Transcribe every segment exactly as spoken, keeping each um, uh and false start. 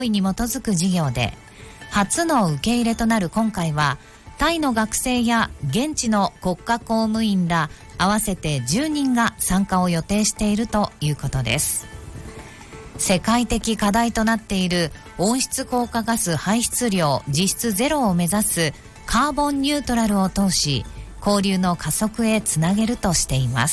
に基づく事業で、初の受け入れとなる今回は、タイの学生や現地の国家公務員ら合わせてじゅうにんが参加を予定しているということです。世界的課題となっている温室効果ガス排出量実質ゼロを目指すカーボンニュートラルを通し、交流の加速へつなげるとしています。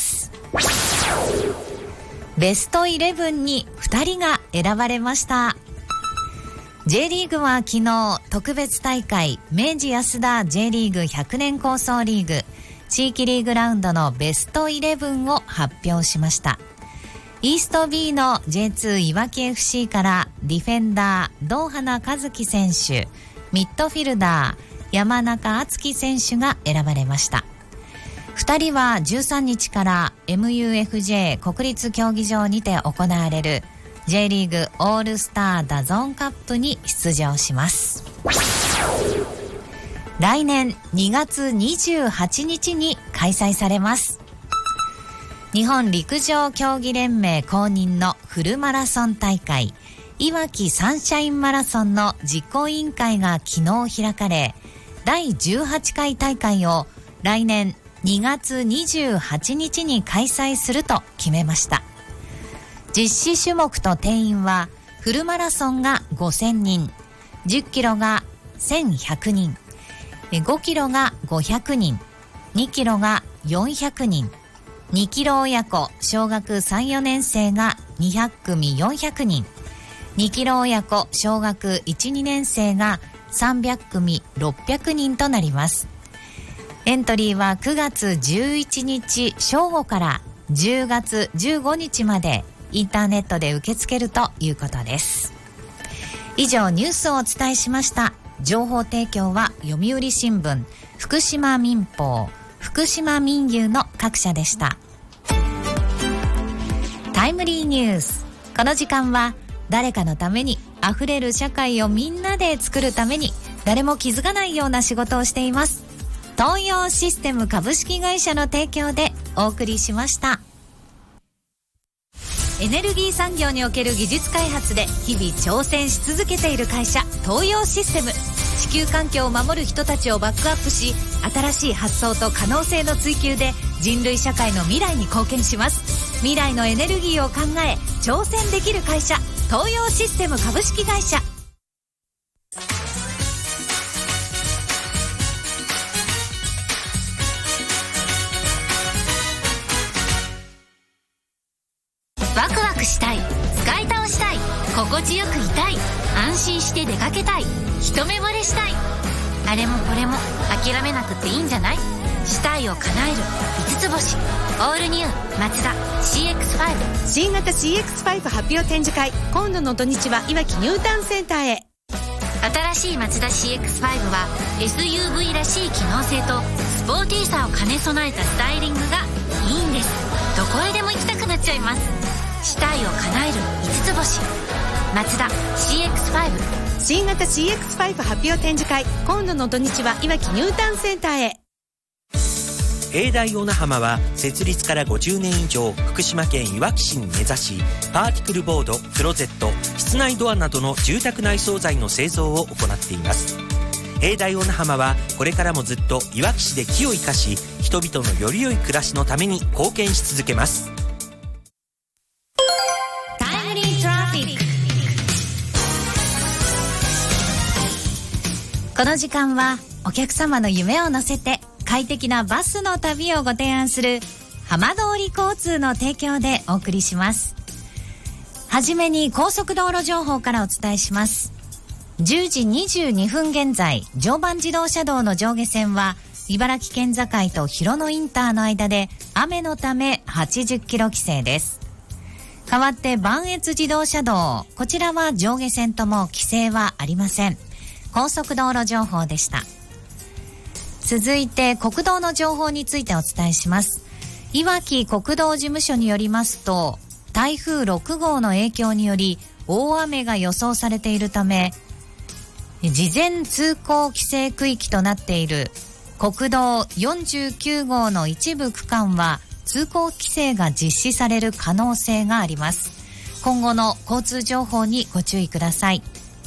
ベストイレブンにふたりが選ばれました。 J リーグは昨日特別大会明治安田 J リーグひゃくねん構想リーグ地域リーグラウンドのベストイレブンを発表しました。イースト B の ジェイツー いわき エフシー からディフェンダー堂花和樹選手、ミッドフィルダー山中敦樹選手が選ばれました。ふたりはじゅうさんにちから エムユーエフジェー 国立競技場にて行われる J リーグオールスターダゾーンカップに出場します。来年にがつにじゅうはちにちに開催されます。日本陸上競技連盟公認のフルマラソン大会いわきサンシャインマラソンの実行委員会が昨日開かれ、だいじゅうはちかい大会を来年にがつにじゅうはちにちに開催すると決めました。実施種目と定員はフルマラソンがごせんにん、じゅっキロがせんひゃくにん、ごキロがごひゃくにん、にキロがよんひゃくにん、にキロ親子小学さん、よねん生がにひゃくくみよんひゃくにん、にキロ親子小学いち、にねん生がさんびゃくくみろっぴゃくにんとなります。エントリーはくがつじゅういちにち正午からじゅうがつじゅうごにちまでインターネットで受け付けるということです。以上ニュースをお伝えしました。情報提供は読売新聞、福島民報、福島民友の各社でした。タイムリーニュース。この時間は誰かのためにあふれる社会をみんなで作るために誰も気づかないような仕事をしています東洋システム株式会社の提供でお送りしました。エネルギー産業における技術開発で日々挑戦し続けている会社東洋システム。地球環境を守る人たちをバックアップし、新しい発想と可能性の追求で人類社会の未来に貢献します。未来のエネルギーを考え挑戦できる会社東洋システム株式会社。 ワクワクしたい、使い倒したい、心地よくいたい、安心して出かけたい、一目惚れしたい、あれもこれも諦めなくていいんじゃない？したいを叶える五つ星オールニューマツダ シーエックスファイブ新型 シーエックスファイブ 発表展示会、今度の土日はいわきニュータウンセンターへ。 新しいマツダ シーエックスファイブ は エスユーブイ らしい機能性とスポーティーさを兼ね備えたスタイリングがいいんです。どこへでも行きたくなっちゃいます。したいを叶える五つ星マツダ シーエックスファイブ。 新型 シーエックスファイブ 発表展示会、今度の土日はいわきニュータウンセンターへ。 永大小名浜は設立からごじゅうねん以上、福島県いわき市に根ざし、パーティクルボード、クローゼット、室内ドアなどの住宅内装材の製造を行っています。永大小名浜はこれからもずっといわき市で木を生かし、人々のより良い暮らしのために貢献し続けます。 タイムリートラフィック。この時間はお客様の夢を乗せて快適なバスの旅をご提案する浜通り交通の提供でお送りします。はじめに高速道路情報からお伝えします。じゅうじにじゅうにふん現在、常磐自動車道の上下線は茨城県境と広野インターの間で雨のためはちじゅっキロ規制です。代わって磐越自動車道、こちらは上下線とも規制はありません。高速道路情報でした。続いて国道の情報についてお伝えします。いわき国道事務所によりますと、台風ろくごうの影響により大雨が予想されているため、事前通行規制区域となっている国道よんじゅうきゅうごうの一部区間は通行規制が実施される可能性があります。今後の交通情報にご注意ください。